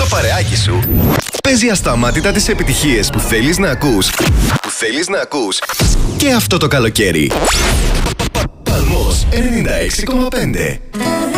Το παρεάκι σου παίζει ασταμάτητα τις επιτυχίες που θέλεις να ακούς. Και αυτό το καλοκαίρι. Παλμός 96,5.